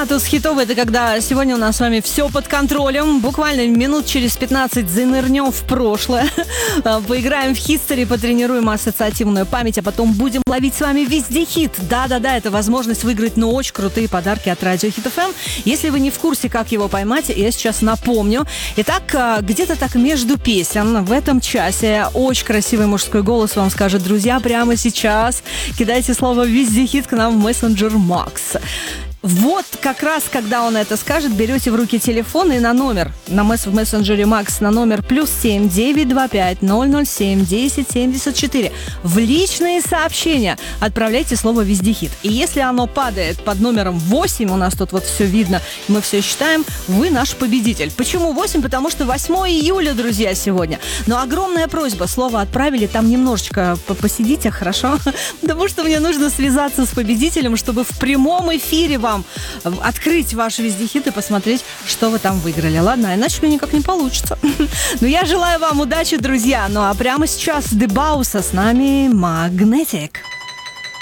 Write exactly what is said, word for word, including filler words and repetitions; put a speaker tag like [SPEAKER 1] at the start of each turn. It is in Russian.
[SPEAKER 1] Статус хитов — это когда сегодня у нас с вами все под контролем. Буквально минут через пятнадцать занырнем в прошлое. Поиграем в хистори, потренируем ассоциативную память, а потом будем ловить с вами везде хит. Да-да-да, это возможность выиграть, ну, очень крутые подарки от Радио Хит эф эм. Если вы не в курсе, как его поймать, я сейчас напомню. Итак, где-то так между песен в этом часе очень красивый мужской голос вам скажет: друзья, прямо сейчас кидайте слово «везде хит» к нам в мессенджер Макс. Вот как раз, когда он это скажет, берете в руки телефон и на номер, на месс- в мессенджере Макс, на номер плюс семь девять два пять ноль ноль семь десять семьдесят четыре в личные сообщения отправляйте слово «вездехит». И если оно падает под номером восемь, у нас тут вот все видно, мы все считаем, вы наш победитель. Почему восемь? Потому что восьмое июля, друзья, сегодня. Но огромная просьба, слово отправили, там немножечко посидите, хорошо? Потому что мне нужно связаться с победителем, чтобы в прямом эфире вам открыть ваш вездехит и посмотреть, что вы там выиграли. Ладно, иначе мне никак не получится. Но я желаю вам удачи, друзья. Ну а прямо сейчас Дебауса, с нами Magnetic.